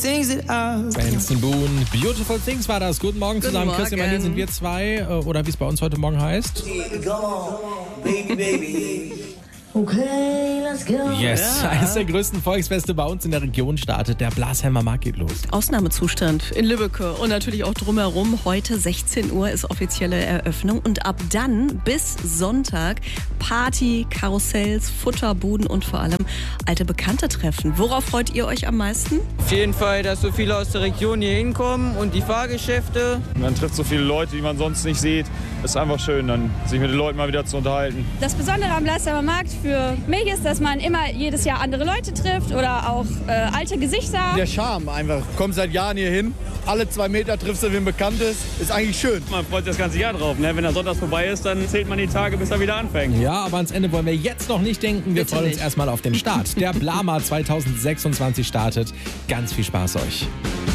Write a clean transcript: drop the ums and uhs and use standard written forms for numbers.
Benson Boone, Beautiful Things war das. Guten Morgen zusammen. Morgen. Christian Marlin sind wir zwei, oder wie es bei uns heute Morgen heißt. Okay, let's go. Yes, eines der größten Volksfeste bei uns in der Region startet. Der Blasheimer Markt geht los. Ausnahmezustand in Lübbecke und natürlich auch drumherum. Heute 16 Uhr ist offizielle Eröffnung und ab dann bis Sonntag Party, Karussells, Futterbuden und vor allem alte Bekannte treffen. Worauf freut ihr euch am meisten? Auf jeden Fall, dass so viele aus der Region hier hinkommen und die Fahrgeschäfte. Man trifft so viele Leute, die man sonst nicht sieht. Es ist einfach schön, dann sich mit den Leuten mal wieder zu unterhalten. Das Besondere am Blasheimer Markt für mich ist, dass man immer jedes Jahr andere Leute trifft oder auch alte Gesichter. Der Charme einfach. Kommst seit Jahren hier hin, alle 2 Meter triffst du wen Bekanntes. Ist eigentlich schön. Man freut sich das ganze Jahr drauf. Ne? Wenn der Sonntag vorbei ist, dann zählt man die Tage, bis er wieder anfängt. Ja, aber ans Ende wollen wir jetzt noch nicht denken. Wir Bitte freuen uns nicht. erstmal auf den Start. Der Blama 2026 startet. Ganz viel Spaß euch.